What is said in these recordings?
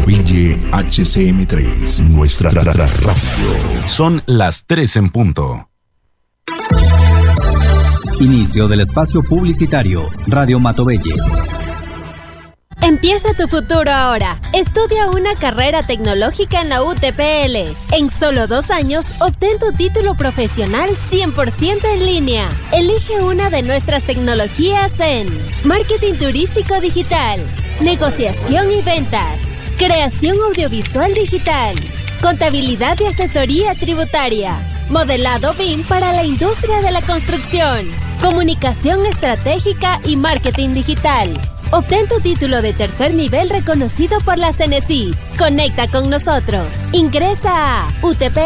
Matoville HCM3, nuestra radio. Son las 3 en punto. Inicio del espacio publicitario. Radio Matoville. Empieza tu futuro ahora. Estudia una carrera tecnológica en la UTPL. En solo 2 años, obtén tu título profesional 100% en línea. Elige una de nuestras tecnologías en marketing turístico digital, negociación y ventas, creación audiovisual digital, contabilidad y asesoría tributaria, modelado BIM para la industria de la construcción, comunicación estratégica y marketing digital. Obtén tu título de tercer nivel reconocido por la CNECIT. Conecta con nosotros. Ingresa a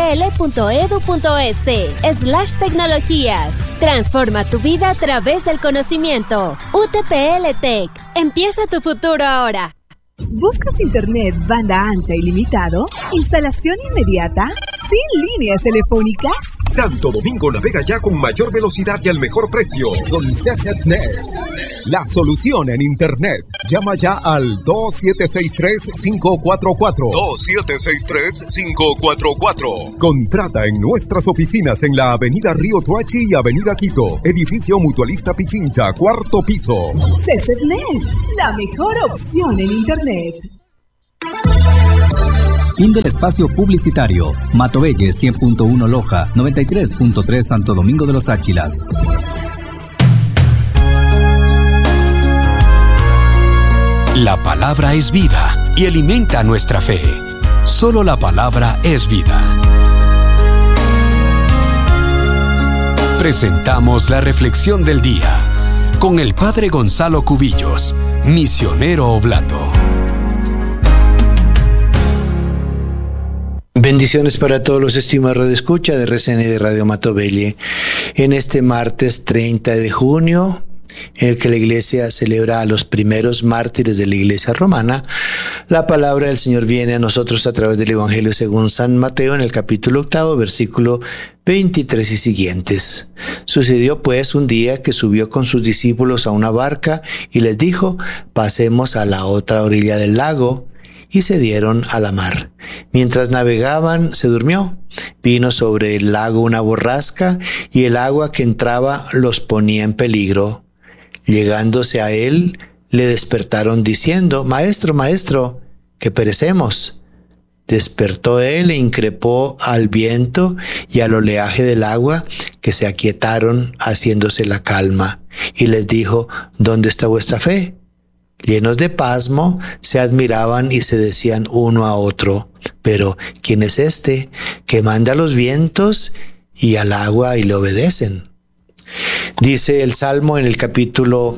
utpl.edu.es/tecnologías. Transforma tu vida a través del conocimiento. UTPL Tech. Empieza tu futuro ahora. ¿Buscas internet banda ancha ilimitado? ¿Instalación inmediata? ¿Sin líneas telefónicas? Santo Domingo navega ya con mayor velocidad y al mejor precio. Con CCNet, la solución en internet. Llama ya al 2763-544. 2763-544. Contrata en nuestras oficinas en la avenida Río Tuachi y avenida Quito. Edificio Mutualista Pichincha, 4º piso. CCNet, la mejor opción en internet. Fin del espacio publicitario. Matoville 100.1 Loja, 93.3 Santo Domingo de los Áchilas. La palabra es vida y alimenta nuestra fe. Solo la palabra es vida. Presentamos la reflexión del día con el Padre Gonzalo Cubillos, misionero oblato. Bendiciones para todos los estimados radioescuchas de RCN y de Radio Matoville. En este martes 30 de junio, en el que la Iglesia celebra a los primeros mártires de la Iglesia romana, la palabra del Señor viene a nosotros a través del Evangelio según San Mateo en el capítulo 8, versículo 23 y siguientes. Sucedió pues un día que subió con sus discípulos a una barca y les dijo: pasemos a la otra orilla del lago. Y se dieron a la mar. Mientras navegaban, se durmió. Vino sobre el lago una borrasca y el agua que entraba los ponía en peligro. Llegándose a él, le despertaron diciendo: Maestro, maestro, que perecemos. Despertó él e increpó al viento y al oleaje del agua, que se aquietaron haciéndose la calma. Y les dijo: ¿Dónde está vuestra fe? Llenos de pasmo, se admiraban y se decían uno a otro: pero ¿quién es este que manda los vientos y al agua y le obedecen? Dice el Salmo en el capítulo,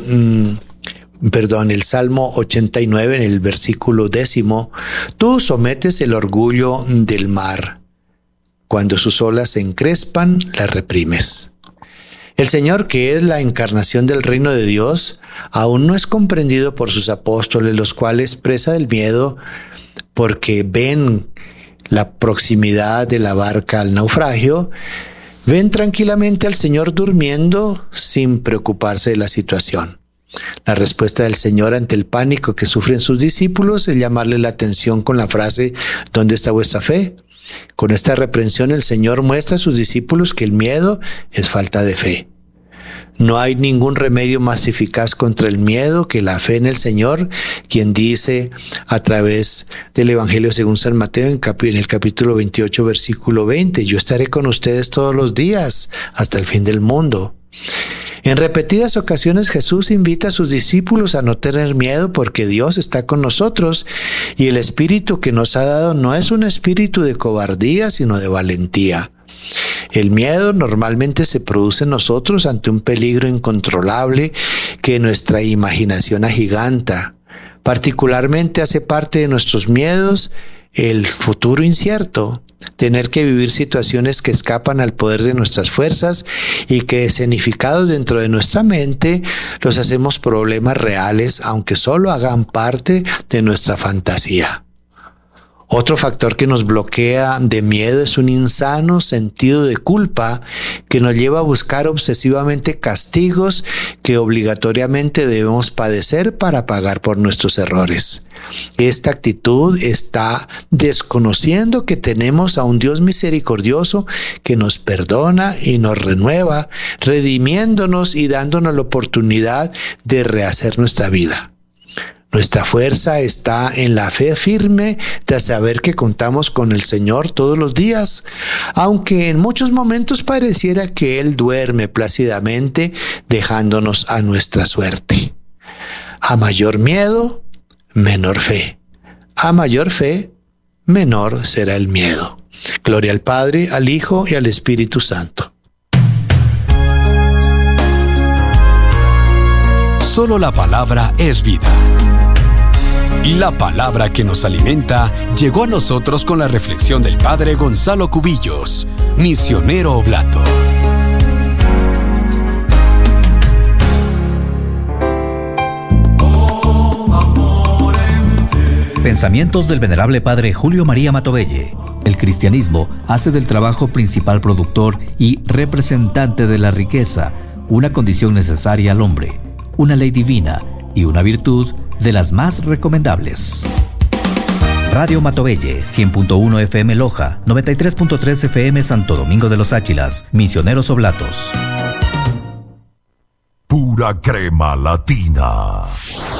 el Salmo 89 en el versículo 10: tú sometes el orgullo del mar. Cuando sus olas se encrespan, las reprimes. El Señor, que es la encarnación del reino de Dios, aún no es comprendido por sus apóstoles, los cuales, presa del miedo, porque ven la proximidad de la barca al naufragio, ven tranquilamente al Señor durmiendo sin preocuparse de la situación. La respuesta del Señor ante el pánico que sufren sus discípulos es llamarle la atención con la frase: ¿dónde está vuestra fe? Con esta reprensión el Señor muestra a sus discípulos que el miedo es falta de fe. No hay ningún remedio más eficaz contra el miedo que la fe en el Señor, quien dice a través del Evangelio según San Mateo en el capítulo 28, versículo 20: yo estaré con ustedes todos los días hasta el fin del mundo. En repetidas ocasiones Jesús invita a sus discípulos a no tener miedo porque Dios está con nosotros y el espíritu que nos ha dado no es un espíritu de cobardía, sino de valentía. El miedo normalmente se produce en nosotros ante un peligro incontrolable que nuestra imaginación agiganta. Particularmente hace parte de nuestros miedos el futuro incierto, tener que vivir situaciones que escapan al poder de nuestras fuerzas y que, escenificados dentro de nuestra mente, los hacemos problemas reales, aunque solo hagan parte de nuestra fantasía. Otro factor que nos bloquea de miedo es un insano sentido de culpa que nos lleva a buscar obsesivamente castigos que obligatoriamente debemos padecer para pagar por nuestros errores. Esta actitud está desconociendo que tenemos a un Dios misericordioso que nos perdona y nos renueva, redimiéndonos y dándonos la oportunidad de rehacer nuestra vida. Nuestra fuerza está en la fe firme de saber que contamos con el Señor todos los días, aunque en muchos momentos pareciera que Él duerme plácidamente dejándonos a nuestra suerte. A mayor miedo, menor fe. A mayor fe, menor será el miedo. Gloria al Padre, al Hijo y al Espíritu Santo. Solo la palabra es vida. La palabra que nos alimenta llegó a nosotros con la reflexión del Padre Gonzalo Cubillos, misionero oblato. Pensamientos del venerable Padre Julio María Matovelle. El cristianismo hace del trabajo principal productor y representante de la riqueza una condición necesaria al hombre, una ley divina y una virtud de las más recomendables. Radio Matovelle, 100.1 FM Loja, 93.3 FM Santo Domingo de los Áchilas, misioneros oblatos. Pura crema latina.